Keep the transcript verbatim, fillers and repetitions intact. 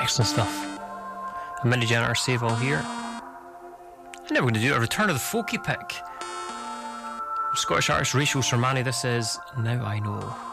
Excellent stuff. A mini janitor save all here. And then we're going to do a return of the folky pick. Scottish artist Rachel Sermani. This is Now I Know.